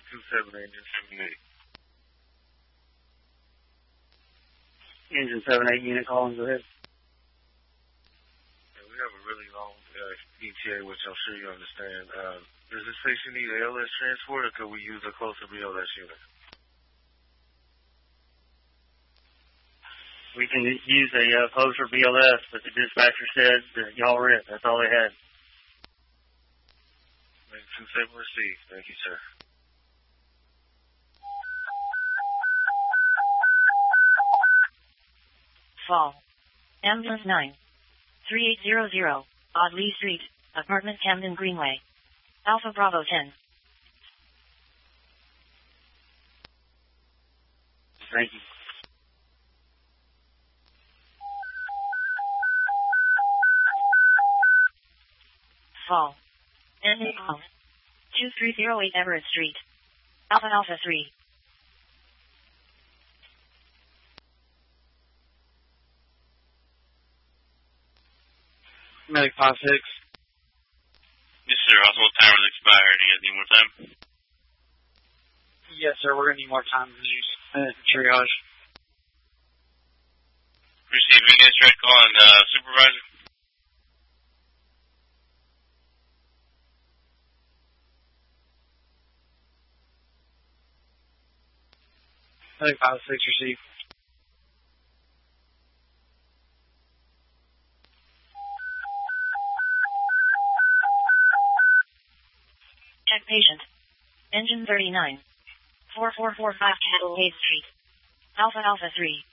27, engine 78. Engine 78 unit calling, go ahead. We have a really long ETA, which I'm sure you understand. Does this station need an LS transport, or could we use a closer BLS unit? We can use a closer BLS, but the dispatcher said that y'all were it. That's all they had. 27 received. Thank you, sir. Fall. Ambulance 9. 3800, Audley Street, Apartment Camden Greenway. Alpha Bravo 10. Thank you. Fall. Ending call. 2308 Everett Street. Alpha Alpha 3. Medic 5-6. Yes, sir. Oswald timer's expired. Do you guys need more time? Yes, sir. We're going to need more time to use triage. Receive. You guys tried calling supervisor? Medic 5-6 received. Check patient. Engine 39. 4445 Cattle Street. Alpha Alpha 3.